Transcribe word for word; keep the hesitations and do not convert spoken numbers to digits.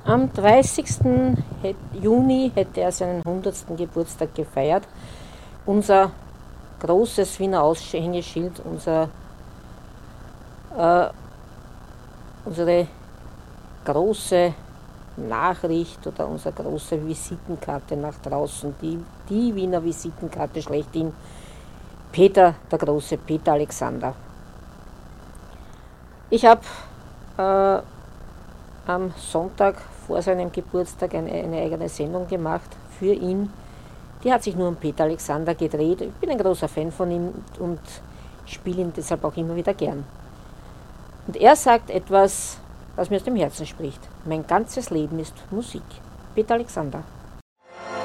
Am dreißigsten Juni hätte er seinen hundertsten Geburtstag gefeiert. Unser großes Wiener Aushängeschild, unser, äh, unsere große Nachricht oder unsere große Visitenkarte nach draußen, die, die Wiener Visitenkarte schlechthin, Peter der Große, Peter Alexander. Ich habe äh, am Sonntag vor seinem Geburtstag eine, eine eigene Sendung gemacht für ihn. Die hat sich nur um Peter Alexander gedreht. Ich bin ein großer Fan von ihm und spiele ihn deshalb auch immer wieder gern. Und er sagt etwas, was mir aus dem Herzen spricht. Mein ganzes Leben ist Musik. Peter Alexander.